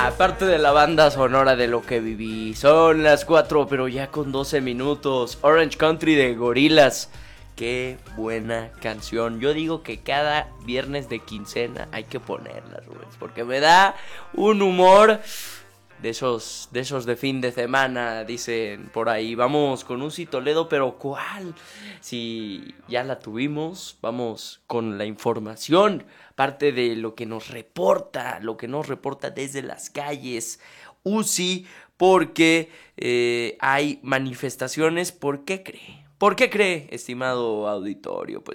parte de la banda sonora de Lo que viví. Son las 4, pero ya con 12 minutos. Orange Country de Gorillaz. Qué buena canción. Yo digo que cada viernes de quincena hay que ponerla, Rubens, porque me da un humor de esos de fin de semana, dicen por ahí. Vamos con Uzi Toledo, pero ¿cuál? Si ya la tuvimos, vamos con la información, parte de lo que nos reporta desde las calles Uzi, porque hay manifestaciones. ¿Por qué cree? ¿Por qué cree, estimado auditorio? Pues